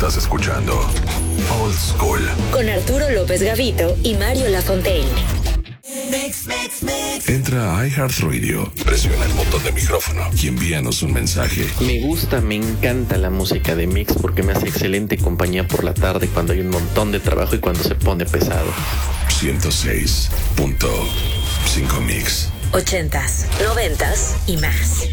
Estás escuchando Old School con Arturo López Gavito y Mario Lafontaine. Entra a iHeartRadio, presiona el botón de micrófono y envíanos un mensaje. Me encanta la música de Mix porque me hace excelente compañía por la tarde cuando hay un montón de trabajo y cuando se pone pesado. 106.5 Mix. 80s, 90s y más.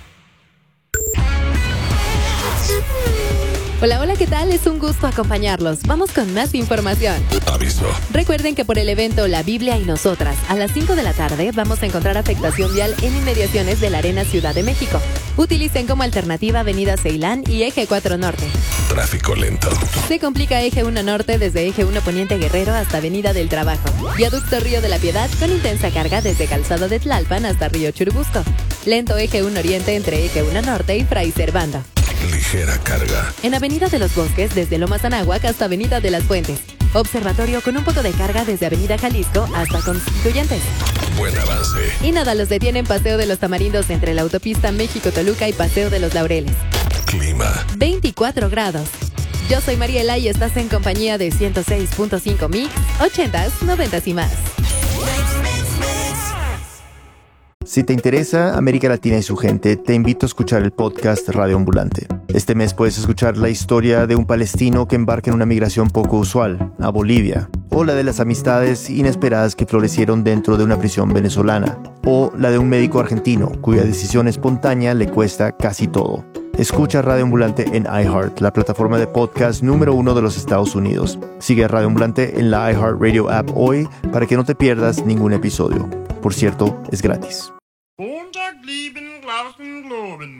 Hola, hola, ¿qué tal? Es un gusto acompañarlos. Vamos con más información. Aviso. Recuerden que por el evento La Biblia y Nosotras, a las 5 de la tarde, vamos a encontrar afectación vial en inmediaciones de la Arena Ciudad de México. Utilicen como alternativa Avenida Ceilán y Eje 4 Norte. Tráfico lento. Se complica Eje 1 Norte desde Eje 1 Poniente Guerrero hasta Avenida del Trabajo. Viaducto Río de la Piedad con intensa carga desde Calzado de Tlalpan hasta Río Churubusco. Lento Eje 1 Oriente entre Eje 1 Norte y Fray Servando. Ligera carga. En Avenida de los Bosques desde Lomas Anáhuac hasta Avenida de las Fuentes. Observatorio con un poco de carga desde Avenida Jalisco hasta Constituyentes. Buen avance. Y nada los detiene en Paseo de los Tamarindos entre la autopista México-Toluca y Paseo de los Laureles. Clima. 24 grados. Yo soy Mariela y estás en compañía de 106.5 Mix, 80s, 90s y más. Si te interesa América Latina y su gente, te invito a escuchar el podcast Radio Ambulante. Este mes puedes escuchar la historia de un palestino que embarca en una migración poco usual, a Bolivia, o la de las amistades inesperadas que florecieron dentro de una prisión venezolana, o la de un médico argentino cuya decisión espontánea le cuesta casi todo. Escucha Radio Ambulante en iHeart, la plataforma de podcast número 1 de los Estados Unidos. Sigue a Radio Ambulante en la iHeartRadio app hoy para que no te pierdas ningún episodio. Por cierto, es gratis.